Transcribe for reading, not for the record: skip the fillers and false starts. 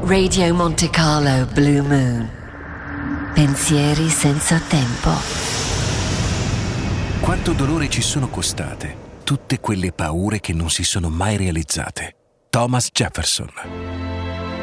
Radio Monte Carlo Blue Moon. Pensieri senza tempo. Quanto dolore ci sono costate tutte quelle paure che non si sono mai realizzate. Thomas Jefferson.